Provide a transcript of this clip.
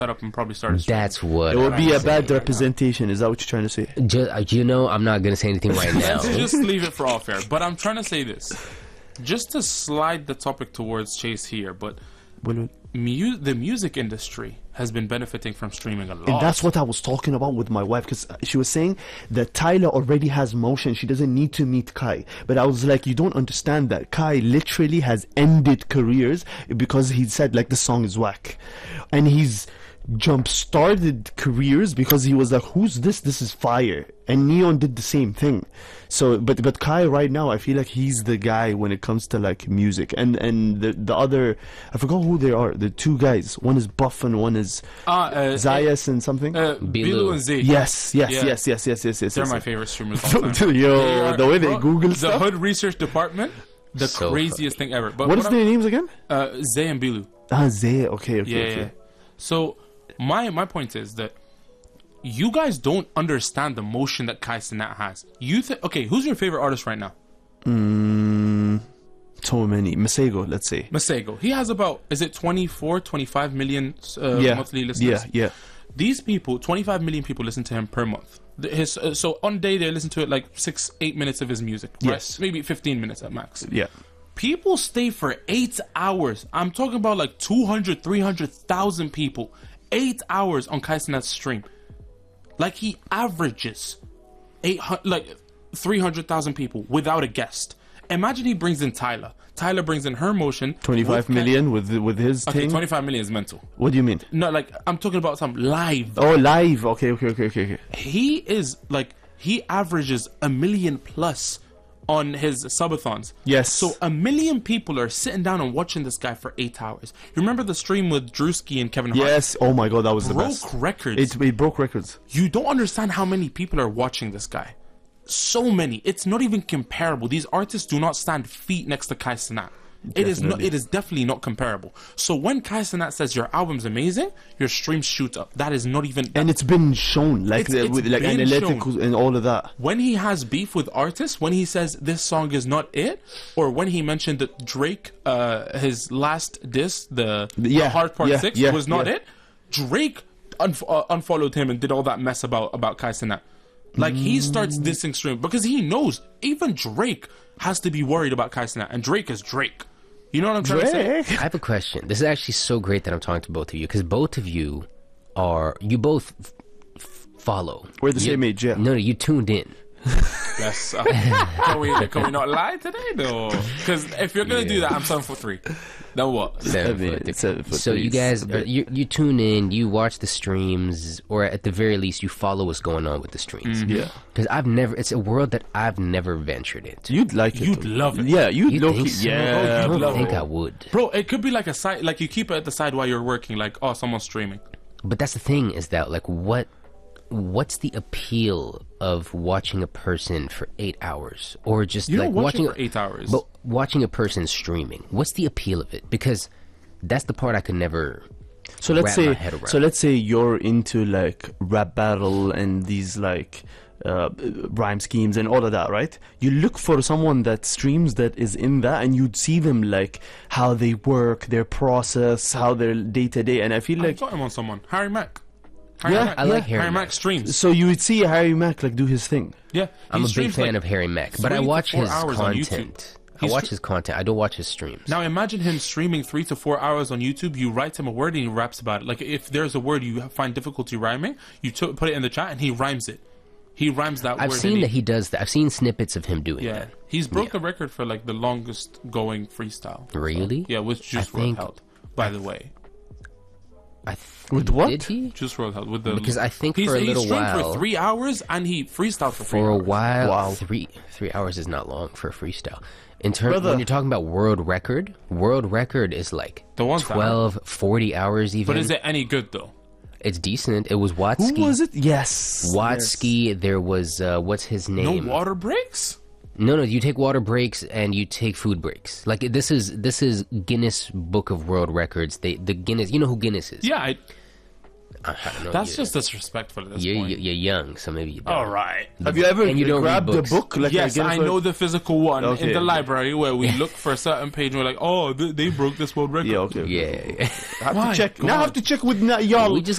up and probably started streaming. That's what It would be a I'm bad saying. representation. Is that what you're trying to say? You know, I'm not gonna say anything right now. Let's just leave it for off air. But I'm trying to say this, just to slide the topic towards Chase here. But Well, the music industry has been benefiting from streaming a lot. and that's what I was talking about with my wife, because she was saying that Tyler already has motion. She doesn't need to meet Kai. But I was like, you don't understand that Kai literally has ended careers because he said like the song is whack, and he's jump-started careers because he was like, who's this? This is fire. And Neon did the same thing. So but Kai right now, I feel like he's the guy when it comes to like music. And the other, I forgot who they are, the two guys, one is Buff and one is Zayas and something. Bilu and Zay. Yes. They're my favorite streamers of all time. Yo, the way they Google the stuff. Hood Research Department, the So craziest thing ever. But What is their names again? Zay and Bilu. Zay. Okay. Yeah. So my point is that you guys don't understand the motion that Kai Cenat has. Okay, who's your favorite artist right now? So many. Masego, let's say. Masego. He has about, is it 25 million monthly listeners? Yeah. These people, 25 million people listen to him per month. So on day they listen to it like 6-8 minutes of his music. Right? Yes. Maybe 15 minutes at max. Yeah. People stay for 8 hours. I'm talking about like 200, 300,000 people. 8 hours on Kai Cenat's stream. Like he averages 300,000 people without a guest. Imagine he brings in Tyler. Tyler brings in her motion. 25 million with his Okay, thing. 25 million is mental. What do you mean? No, like I'm talking about some live. Oh, live. Okay. He is like, he averages 1 million plus on his subathons. Yes. So 1 million people are sitting down and watching this guy for 8 hours. You remember the stream with Drewski and Kevin Hart? Yes. Oh my God, that was the best. Broke records. It broke records. You don't understand how many people are watching this guy. So many. It's not even comparable. These artists do not stand feet next to Kai Cenat. It is definitely not comparable. So when Kai Cenat says your album's amazing, your streams shoot up. That is not even. And it's been shown, like with like been analytical and all of that. When he has beef with artists, when he says this song is not it, or when he mentioned that Drake, his last diss, the Hard Part 6 was not it, Drake unfollowed him and did all that mess about Kai Cenat. Like he starts dissing stream because he knows even Drake has to be worried about Kai Cenat, and Drake is Drake. You know what I'm trying to say? I have a question. This is actually so great that I'm talking to both of you, because both of you both follow. We're the same age, yeah. No, you tuned in. Yes. Can we not lie today, though? Because if you're gonna do that, I'm 7'3". Then what? 7 foot. 7 foot So you guys, you tune in, you watch the streams, or at the very least, you follow what's going on with the streams. Yeah. Because it's a world that I've never ventured into. You'd like it. You'd love it. Yeah, you'd You look think it. so? Yeah. I don't love think it. I would. Bro, it could be like a side, like you keep it at the side while you're working, like, oh, someone's streaming. But that's the thing, is that like what's the appeal of watching a person for 8 hours, or just You like don't watch watching it for 8 hours. but watching a person streaming? What's the appeal of it? Because that's the part I could never. So let's wrap my head around. say, you're into like rap battle and these like rhyme schemes and all of that, right? You look for someone that streams that is in that, and you'd see them like how they work, their process, how their day to day. And I feel I like got him on someone. Harry Mack. Yeah, I like Harry Harry Mack. Mack streams. so you would see Harry Mack like do his thing. Yeah, I'm he a big streams, fan like, of Harry Mack, but 3 I to watch 4 his hours on YouTube. content. I watch his content. I don't watch his streams. Now imagine him streaming 3 to 4 hours on YouTube. You write him a word and he raps about it. Like if there's a word you find difficulty rhyming, you put it in the chat and he rhymes it. He rhymes that word. I've seen that he does that. I've seen snippets of him doing Yeah, that. he's broke the record for like the longest going freestyle. Really? Yeah, with Juice WRLD held. By the way, With what? Did he? Juice WRLD held with the Because I think he for a little streamed while, for 3 hours and he freestyled for 3 for a hours. while, Wow. 3 hours is not long for a freestyle. In terms, Brother. when you're talking about world record is like The ones that 12, 40 hours even. But is it any good though? It's decent. It was Who Watsky. was it? Yes. Watsky. There was what's his No name? water breaks. No. You take water breaks and you take food breaks. Like this is Guinness Book of World Records. The Guinness. You know who Guinness is? Yeah, I don't know. that's just disrespectful at this You're point. young, so maybe you don't. All right. Have you ever And you don't grabbed read the books. book? Like Yes, I know the physical one Okay. in the library where we look for a certain page and we're like, oh, they broke this world record. Yeah, okay. Yeah. I have My to check. God. Now I have to check with y'all. We just